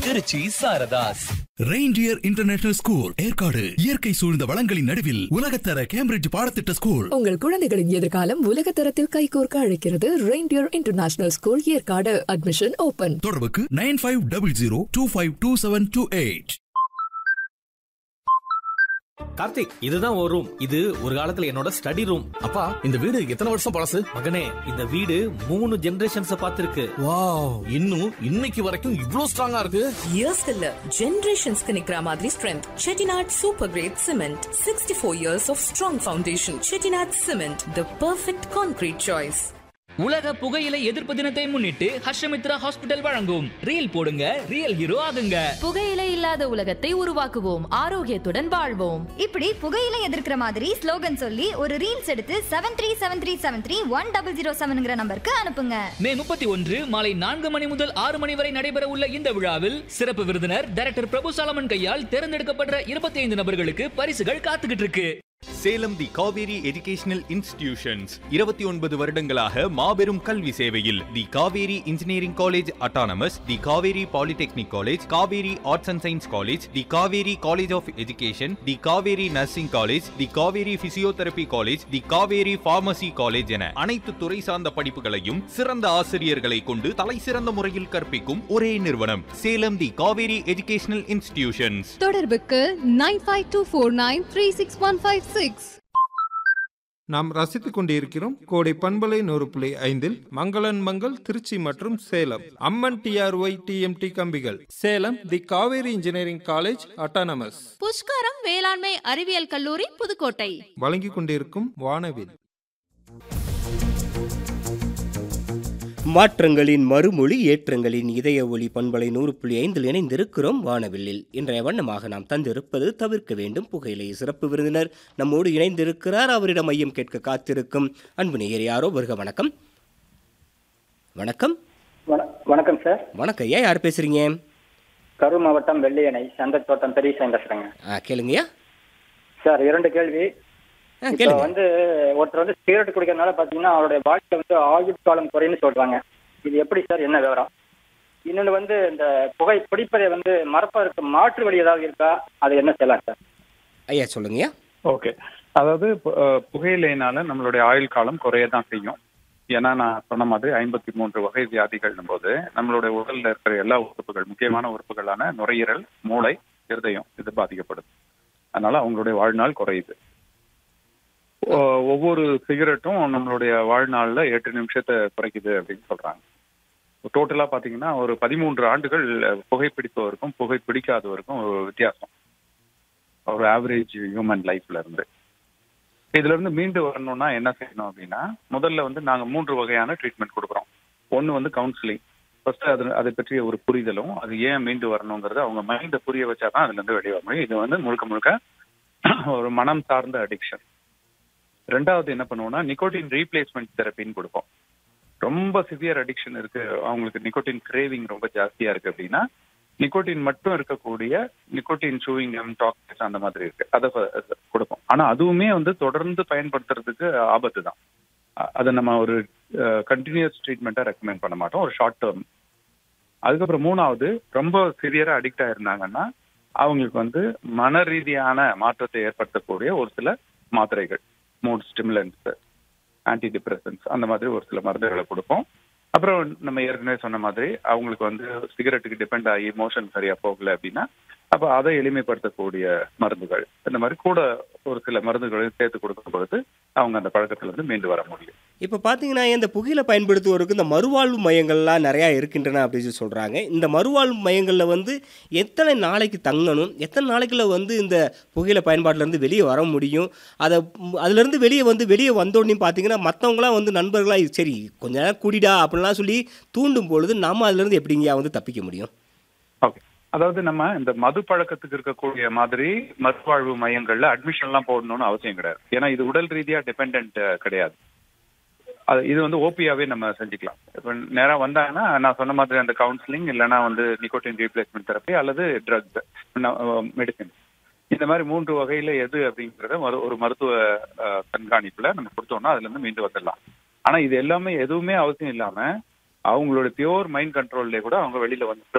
Trichy Saradhas. Reindeer international school Yercaud இயற்கை சூழ்ந்த வளங்களின் நடுவில் உலகத்தர கேம்பிரிட்ஜ் பாடத்திட்ட ஸ்கூல். உங்கள் குழந்தைகளின் எதிர்காலம் உலகத்தரத்தில் கைகோர்க்க அழைக்கிறது reindeer international school Yercaud. Admission open. தொடர்புக்கு 9500252728. கார்த்திக், இதுதான் ஒரு ரூம். இது ஒரு காலத்துல என்னோட ஸ்டடி ரூம். அப்பா, இந்த வீடு எத்தனை வருஷம் பழசு? மகனே, இந்த வீடு 3 ஜெனரேஷன்ஸ் பார்த்திருக்கு. வாவ், இன்னும் இன்னைக்கு வரைக்கும் இவ்ளோ ஸ்ட்ராங்கா இருக்கு. இயர்ஸ் இல்ல, ஜெனரேஷன்ஸ்க்கு நிக்கிற மாதிரி strength. Chettinad super great cement, 64 years of strong foundation. Chettinad cement, the perfect concrete choice. உலக புகையிலை எதிர்ப்பு தினத்தை முன்னிட்டு ஹர்ஷமித்ரா ஹாஸ்பிடல் வழங்கும் ரீல் போடுங்க ரியல் ஹீரோ ஆகுங்க. புகையிலை இல்லாத உலகத்தை உருவாக்குவோம், ஆரோக்கியத்துடன் வாழ்வோம். இப்படி புகையிலை எதிர்க்கிற மாதிரி ஸ்லோகன் சொல்லி ஒரு ரீல்ஸ் எடுத்து 7373731007 நம்பருக்கு அனுப்புங்க. மே 31 மாலை 4 மணி முதல் 6 மணி வரை நடைபெற உள்ள இந்த விழாவில் சிறப்பு விருந்தினர் டைரக்டர் பிரபு சாலமன் கையால் தேர்ந்தெடுக்கப்பட்ட 25 நபர்களுக்கு பரிசுகள் காத்துக்கிட்டு இருக்கு. சேலம் தி காவேரி எஜுகேஷனல் இன்ஸ்டிடியூஷன்ஸ் 29 வருடங்களாக மாபெரும் கல்வி சேவையில். தி Kaveri engineering college autonomous, the Kaveri polytechnic college, Kaveri arts and science college, the Kaveri college of education, the Kaveri nursing college, the Kaveri physiotherapy college, the Kaveri pharmacy college என அனைத்து துறை சார்ந்த படிப்புகளையும் சிறந்த ஆசிரியர்களை கொண்டு தலை சிறந்த முறையில் கற்பிக்கும் ஒரே நிறுவனம் சேலம் தி காவேரி எஜுகேஷனல் இன்ஸ்டிடியூஷன்ஸ். தொடர்புக்கு 9524936156. நாம் ரசித்துக் கொண்டிருக்கிறோம் கோடை பண்பலை 100.5 மங்களன் மங்கள் திருச்சி மற்றும் சேலம். அம்மன் டிஆர்ஒய் டிஎம்டி கம்பிகள் சேலம் தி Kaveri engineering college autonomous. Pushkaram வேளாண்மை அறிவியல் கல்லூரி புதுக்கோட்டை வழங்கிக் கொண்டிருக்கும் வானவில். மாற்றங்களின் மறுமொழி, ஏற்றங்களின் இதய ஒளி பண்பலை 100.5 இணைந்திருக்கிறோம் வானவில்லில். இன்றைய வண்ணமாக நாம் தந்திருப்பது தவிர்க்க வேண்டும் புகையிலை. சிறப்பு விருந்தினர் நம்மோடு இணைந்திருக்கிறார். அவரிடம் மையம் கேட்க காத்திருக்கும் அன்பு நேயர் யாரோ. வருக. வணக்கம். வணக்கம். வணக்கம் சார். வணக்கம் ஐயா, யார் பேசுறீங்க? கரூர் மாவட்டம் வெள்ளியணை சந்தத்தோட்டம் பெரியசாமி பேசுறேங்க. கேளுங்கய்யா. சார், 2 கேள்வி. வந்து ஒருத்தர் வந்து சிகரெட் குடிக்கிறதுனால பாத்தீங்கன்னா அவருடைய வாழ்க்கை வந்து ஆயுள் காலம் குறைன்னு சொல்றாங்க. இது எப்படி சார், என்ன விவரம்? இன்னொன்று வந்து இந்த புகை பிடிப்பதை வந்து மறப்பதற்கு மாற்று வழி ஏதாவது இருக்கா? அது என்ன செய்யலாம் சார்? ஐயா சொல்லுங்கய்யா. ஓகே, அதாவது புகையிலைனால நம்மளுடைய ஆயுள் காலம் குறையதான் செய்யும். ஏன்னா நான் சொன்ன மாதிரி 53 வகை வியாதிகள்னும் போது நம்மளுடைய உடல்ல இருக்கிற எல்லா உறுப்புகள், முக்கியமான உறுப்புகளான நுரையீரல், மூளை, இருதயம் இது பாதிக்கப்படுது. அதனால அவங்களுடைய வாழ்நாள் குறையுது. ஒவ்வொரு சிகரெட்டும் நம்மளுடைய வாழ்நாளில் 8 நிமிஷத்தை குறைக்குது அப்படின்னு சொல்றாங்க. டோட்டலா பாத்தீங்கன்னா ஒரு 13 ஆண்டுகள் புகைப்பிடிப்பவருக்கும் புகைப்பிடிக்காதவருக்கும் ஒரு வித்தியாசம், ஒரு ஆவரேஜ் ஹியூமன் லைஃப்ல இருந்து. இதுல இருந்து மீண்டு வரணும்னா என்ன செய்யணும் அப்படின்னா, முதல்ல வந்து நாங்க 3 வகையான ட்ரீட்மெண்ட் கொடுக்குறோம். ஒன்று வந்து கவுன்சிலிங். ஃபர்ஸ்ட் அதை பற்றிய ஒரு புரிதலும், அது ஏன் மீண்டு வரணுங்கிறது அவங்க மைண்டை புரிய வச்சாதான் அதுல இருந்து வெளியே வர முடியும். இது வந்து முழுக்க ஒரு மனம் சார்ந்த அடிக்ஷன். 2வது என்ன பண்ணுவோம்னா, நிக்கோட்டின் ரீப்ளேஸ்மெண்ட் தெரப்பின்னு கொடுப்போம். ரொம்ப சிவியர் அடிக்ஷன் இருக்கு, அவங்களுக்கு நிக்கோட்டின் கிரேவிங் ரொம்ப ஜாஸ்தியா இருக்கு அப்படின்னா, நிக்கோட்டின் மட்டும் இருக்கக்கூடிய நிக்கோட்டின் சூவிங் கம், டாக்ஸ் அந்த மாதிரி இருக்கு, அதை கொடுப்போம். ஆனா அதுவுமே வந்து தொடர்ந்து பயன்படுத்துறதுக்கு ஆபத்து தான். அதை நம்ம ஒரு கண்டினியூஸ் ட்ரீட்மெண்ட்டா ரெக்கமெண்ட் பண்ண மாட்டோம், ஒரு ஷார்ட் டேர்ம். அதுக்கப்புறம் 3வது, ரொம்ப சிவியரா அடிக்ட் ஆயிருந்தாங்கன்னா அவங்களுக்கு வந்து மன ரீதியான மாற்றத்தை ஏற்படுத்தக்கூடிய ஒரு சில மாத்திரைகள், மூட் ஸ்டிமுலன்ஸ், ஆன்டி டிப்ரெசன்ஸ், அந்த மாதிரி ஒரு சில மருந்துகளை கொடுப்போம். அப்புறம் நம்ம ஏற்கனவே சொன்ன மாதிரி அவங்களுக்கு வந்து சிகரெட்டுக்கு டிபெண்ட் ஆகி மோஷன் சரியா போகல அப்படின்னா அப்போ அதை எளிமைப்படுத்தக்கூடிய மருந்துகள், இந்த மாதிரி கூட ஒரு சில மருந்துகளையும் சேர்த்து கொடுக்கும் பொழுது அவங்க அந்த பழக்கத்துல இருந்து மீண்டு வர முடியும். இப்போ பார்த்தீங்கன்னா இந்த புகையிலை பயன்படுத்துவோருக்கு இந்த மறுவாழ்வு மையங்கள்லாம் நிறையா இருக்கின்றன அப்படின்னு சொல்கிறாங்க. இந்த மறுவாழ்வு மையங்களில் வந்து எத்தனை நாளைக்கு தங்கணும், எத்தனை நாளைக்குள்ள வந்து இந்த புகையிலை பயன்பாட்டிலேருந்து வெளியே வர முடியும்? அதுலேருந்து வெளியே வந்தோடனே பார்த்தீங்கன்னா மற்றவங்களாம் வந்து நண்பர்களாக சரி கொஞ்ச நேரம் கூடிடா அப்படின்லாம் சொல்லி தூண்டும் பொழுது நம்ம அதுலேருந்து எப்படிங்கயா வந்து தப்பிக்க முடியும்? ஓகே, அதாவது நம்ம இந்த மது பழக்கத்துக்கு இருக்கக்கூடிய மாதிரி மறுவாழ்வு மையங்கள்ல அட்மிஷன்லாம் போடணும்னு அவசியம் கிடையாது. ஏன்னா இது உடல் ரீதியா டிபெண்ட் கிடையாது. இது வந்து ஓபியாவே நம்ம செஞ்சுக்கலாம். இப்போ நேரம் வந்தாங்கன்னா நான் சொன்ன மாதிரி அந்த கவுன்சிலிங், இல்லைன்னா வந்து நிக்கோட்டின் ரீப்ளேஸ்மெண்ட் தெரப்பி அல்லது ட்ரக்ஸ், மெடிசின், இந்த மாதிரி 3 வகையில எது அப்படிங்கிறத ஒரு மருத்துவ கண்காணிப்புல நம்ம கொடுத்தோம்னா அதுல இருந்து மீண்டு வந்துடலாம். ஆனா இது எல்லாமே எதுவுமே அவசியம் இல்லாம அவங்களோட பியூர் மைண்ட் கண்ட்ரோல்லே கூட அவங்க வெளியில வந்து